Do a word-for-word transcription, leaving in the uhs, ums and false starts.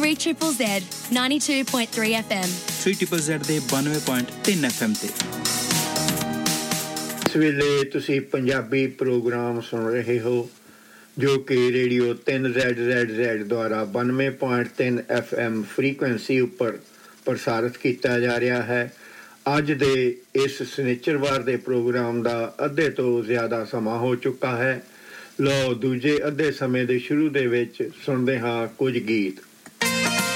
three triple Z ninety-two point three F M three triple Z ਦੇ ninety point three F M ਤੇ ਇਸ ਵੇਲੇ ਤੁਸੀਂ Punjabi programme ਸੁਣ ਰਹੇ ਹੋ ਜੋ ਕਿ radio three Z Z Z ਦੁਆਰਾ ninety point three F M frequency ਉੱਪਰ ਪ੍ਰਸਾਰਿਤ ਕੀਤਾ ਜਾ ਰਿਹਾ ਹੈ। ਅੱਜ ਦੇ ਇਸ ਸ਼ਨੀਚਰਵਾਰ ਦੇ ਪ੍ਰੋਗਰਾਮ ਦਾ ਅੱਧੇ ਤੋਂ ਜ਼ਿਆਦਾ ਸਮਾਂ ਹੋ ਚੁੱਕਾ ਹੈ। ਲਓ ਦੂਜੇ ਅੱਧੇ ਸਮੇਂ ਦੇ ਸ਼ੁਰੂ ਦੇ ਵਿੱਚ ਸੁਣਦੇ ਹਾਂ ਕੁਝ ਗੀਤ।